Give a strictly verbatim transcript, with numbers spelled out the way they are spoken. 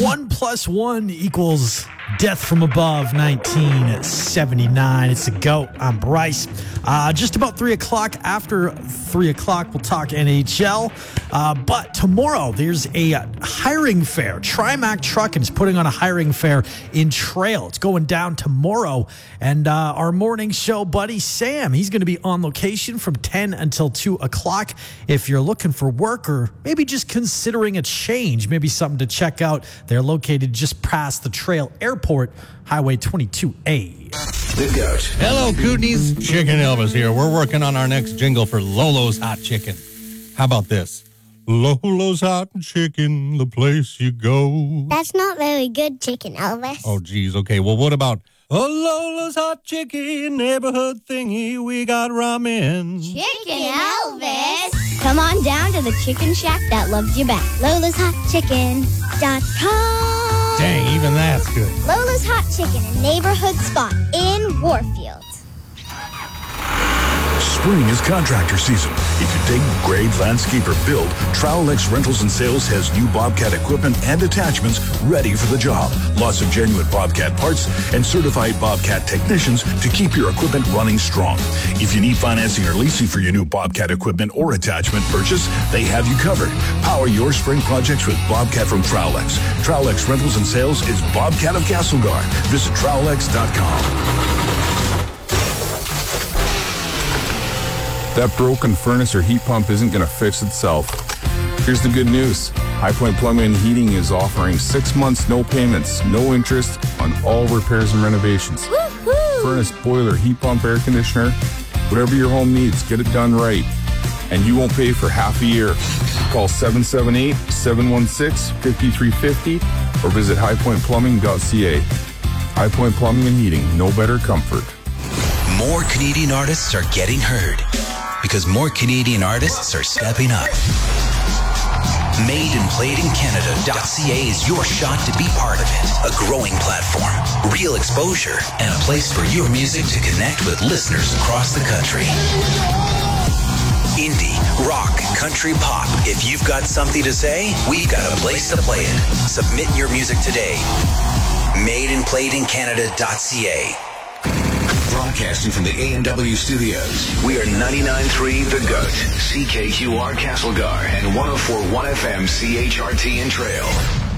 One plus one equals death from above, nineteen seventy-nine. It's a GOAT. I'm Bryce. Uh, just about three o'clock. After three o'clock, we'll talk N H L. Uh, but tomorrow, there's a hiring fair. Trimac Trucking is putting on a hiring fair in Trail. It's going down tomorrow. And uh, our morning show buddy, Sam, he's going to be on location from ten until two o'clock. If you're looking for work or maybe just considering a change, maybe something to check out, they're located just past the Trail Airport, Highway twenty-two A. The GOAT. Hello, Kootenays. Chicken Elvis here. We're working on our next jingle for Lolo's Hot Chicken. How about this? Lolo's Hot Chicken, the place you go. That's not very good, Chicken Elvis. Oh, geez. Okay, well, what about oh, Lolo's Hot Chicken, neighborhood thingy, we got ramen. Chicken Elvis. Come on down to the chicken shack that loves you back. Lola's Hot Chicken dot com. Dang, even that's good. Lola's Hot Chicken, a neighborhood spot in Warfield. Spring is contractor season. If you dig, grade, landscape, or build, Trowlex Rentals and Sales has new Bobcat equipment and attachments ready for the job. Lots of genuine Bobcat parts and certified Bobcat technicians to keep your equipment running strong. If you need financing or leasing for your new Bobcat equipment or attachment purchase, they have you covered. Power your spring projects with Bobcat from Trowlex. Trowlex Rentals and Sales is Bobcat of Castlegar. Visit Trowlex dot com. That broken furnace or heat pump isn't going to fix itself. Here's the good news. High Point Plumbing and Heating is offering six months, no payments, no interest on all repairs and renovations. Woo-hoo! Furnace, boiler, heat pump, air conditioner, whatever your home needs, get it done right. And you won't pay for half a year. Call seven seven eight, seven one six, five three five zero or visit high point plumbing dot c a. High Point Plumbing and Heating, no better comfort. More Canadian artists are getting heard because more Canadian artists are stepping up. made and played in Canada dot c a is your shot to be part of it. A growing platform, real exposure, and a place for your music to connect with listeners across the country. Indie, rock, country, pop. If you've got something to say, we've got a place to play it. Submit your music today. made and played in Canada dot c a. Broadcasting from the A and W studios, we are ninety-nine point three The GOAT, C K Q R Castlegar, and one oh four point one F M C H R T in Trail.